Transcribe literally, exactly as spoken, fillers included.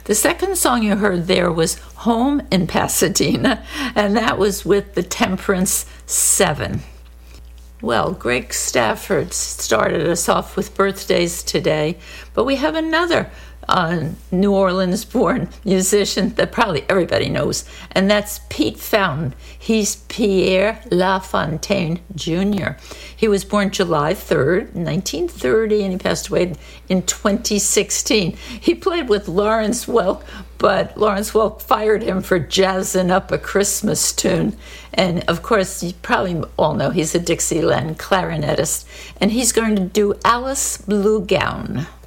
The second song you heard there was Home in Pasadena, and that was with the Temperance Seven. Well, Greg Stafford started us off with birthdays today, but we have another uh, New Orleans-born musician that probably everybody knows, and that's Pete Fountain. He's Pierre LaFontaine Junior He was born July third, nineteen thirty, and he passed away in twenty sixteen. He played with Lawrence Welk, but Lawrence Welk fired him for jazzing up a Christmas tune. And, of course, you probably all know he's a Dixieland clarinetist, and he's going to do Alice Blue Gown.